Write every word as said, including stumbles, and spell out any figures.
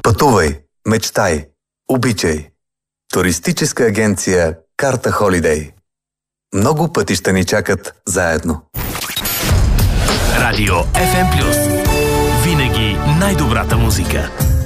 Пътувай, мечтай, обичай. Туристическа агенция Карта Холидей. Много пътища ни чакат заедно. Радио Еф Ем Плюс. Винаги най-добрата музика.